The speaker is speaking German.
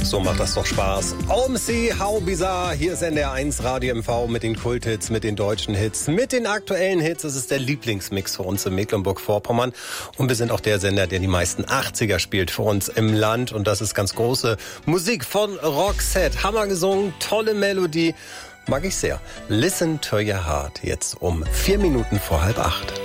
So macht das doch Spaß. OMC, How Bizarre. Hier ist NDR1 Radio MV mit den Kulthits, mit den deutschen Hits, mit den aktuellen Hits. Das ist der Lieblingsmix für uns in Mecklenburg-Vorpommern. Und wir sind auch der Sender, der die meisten 80er spielt für uns im Land. Und das ist ganz große Musik von Roxette. Hammer gesungen, tolle Melodie. Mag ich sehr. Listen to your heart. Jetzt um 4 Minuten vor 7:30.